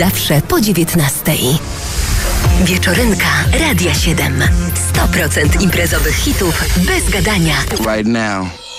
zawsze po 19. Wieczorynka Radia 7. 100% imprezowych hitów bez gadania. Right now.